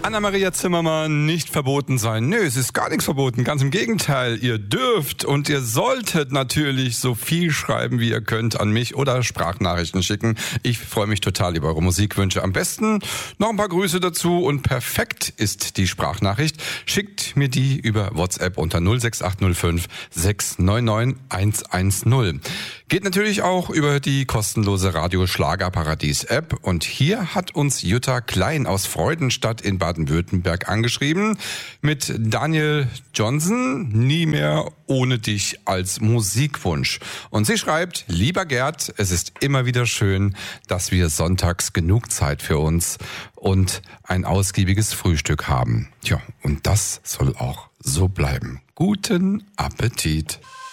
Anna-Maria Zimmermann, nicht verboten sein. Nö, es ist gar nichts verboten. Ganz im Gegenteil. Ihr dürft und ihr solltet natürlich so viel schreiben, wie ihr könnt an mich oder Sprachnachrichten schicken. Ich freue mich total über eure Musikwünsche. Am besten noch ein paar Grüße dazu und perfekt ist die Sprachnachricht. Schickt mir die über WhatsApp unter 06805 699 110. Geht natürlich auch über die kostenlose Radio Schlagerparadies App. Und hier hat uns Jutta Klein aus Freudenstadt in Baden-Württemberg angeschrieben mit Daniel Johnson, nie mehr ohne dich als Musikwunsch. Und sie schreibt, lieber Gerd, es ist immer wieder schön, dass wir sonntags genug Zeit für uns und ein ausgiebiges Frühstück haben. Tja, und das soll auch so bleiben. Guten Appetit.